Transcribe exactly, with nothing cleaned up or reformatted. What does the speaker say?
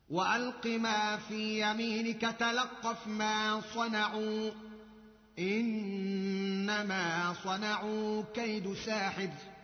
وألق ما في يمينك تلقف ما صنعوا إنما صنعوا كيد ساحر